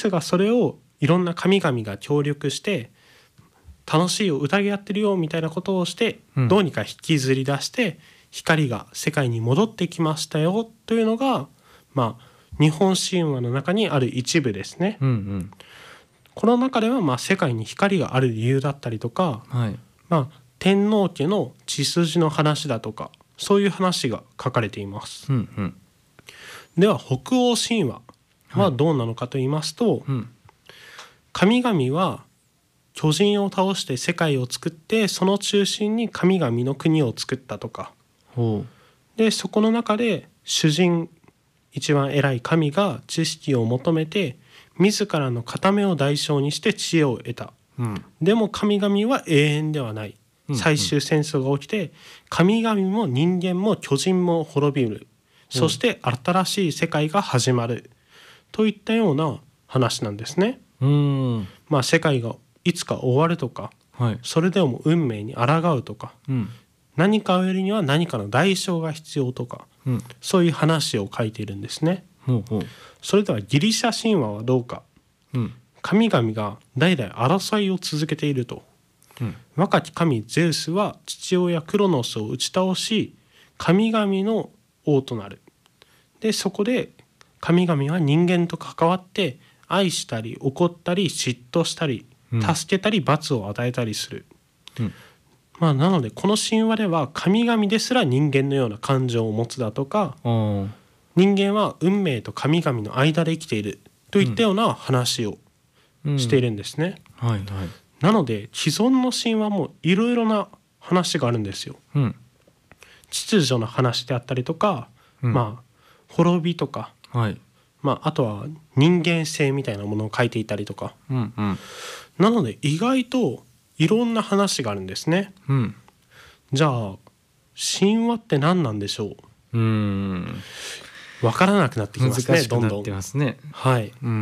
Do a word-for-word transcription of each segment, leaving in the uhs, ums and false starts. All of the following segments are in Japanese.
ですがそれをいろんな神々が協力して楽しいよ宴やってるよみたいなことをして、うん、どうにか引きずり出して光が世界に戻ってきましたよというのが、まあ、日本神話の中にある一部ですね、うんうん、この中ではまあ世界に光がある理由だったりとか、はい、まあ、天皇家の血筋の話だとかそういう話が書かれています、うんうん、では北欧神話はどうなのかと言いますと、はい、うん、神々は巨人を倒して世界を作ってその中心に神々の国を作ったとかで、そこの中で主人一番偉い神が知識を求めて自らの片目を代償にして知恵を得た、うん、でも神々は永遠ではない、うんうん、最終戦争が起きて神々も人間も巨人も滅びる、うん、そして新しい世界が始まるといったような話なんですね。うん、まあ、世界がいつか終わるとか、はい、それでも運命に抗うとか、うん、何かを得るには何かの代償が必要とか、うん、そういう話を書いているんですね。ほうほう。それではギリシャ神話はどうか、うん、神々が代々争いを続けていると、うん、若き神ゼウスは父親クロノスを打ち倒し神々の王となる。でそこで神々は人間と関わって愛したり怒ったり嫉妬したり助けたり罰を与えたりする、うん、まあ、なのでこの神話では神々ですら人間のような感情を持つだとか、人間は運命と神々の間で生きているといったような話をしているんですね、うんうん、はいはい、なので既存の神話もいろいろな話があるんですよ、うん、秩序の話であったりとか、うん、まあ滅びとか、はい、まあ、あとは人間性みたいなものを書いていたりとか、うんうん、なので意外といろんな話があるんですね、うん、じゃあ神話って何なんでしょう。うーん、分からなくなってきますね。難しくなってますね。どんどん、はい、うん、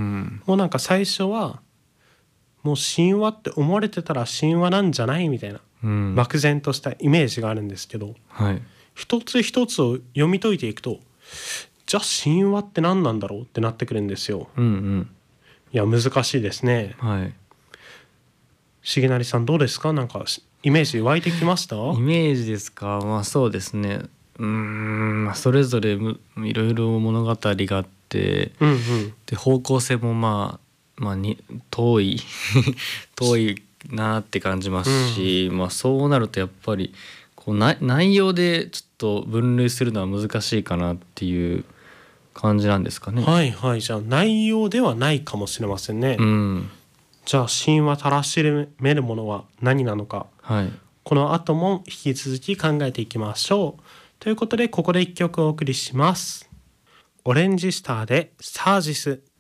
もうなんか最初はもう神話って思われてたら神話なんじゃないみたいな、うん、漠然としたイメージがあるんですけど、はい、一つ一つを読み解いていくとじゃあ神話って何なんだろうってなってくるんですよ、うんうん、いや難しいですね、はい、重成さんどうですか。なんかイメージ湧いてきました？ イメージですか。まあそうですね、うーん、まあ、それぞれいろいろ物語があって、うんうん、で方向性もまあ、まあ、に遠い遠いなって感じますし、うん、まあ、そうなるとやっぱりこうな内容でちょっと分類するのは難しいかなっていう感じなんですかね。 はいはい、じゃあ内容ではないかもしれませんね、うん、じゃあ神話たらしめるものは何なのか、はい、この後も引き続き考えていきましょう。ということでここで一曲お送りします。オレンジスターでサージス。